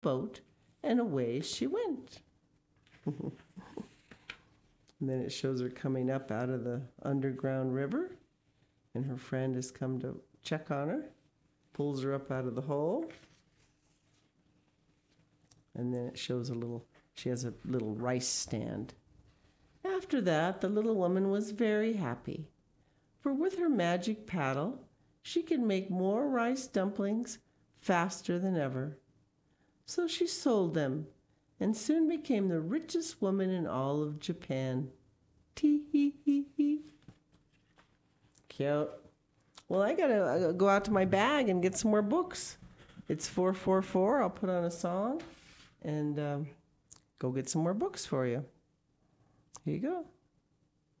boat, and away she went. And then it shows her coming up out of the underground river, and her friend has come to check on her, pulls her up out of the hole, and then it shows she has a little rice stand. After that, the little woman was very happy, for with her magic paddle, she could make more rice dumplings faster than ever. So she sold them and soon became the richest woman in all of Japan. Tee-hee-hee-hee. Cute. Well, I gotta go out to my bag and get some more books. It's 4:44. I'll put on a song and go get some more books for you. Here you go.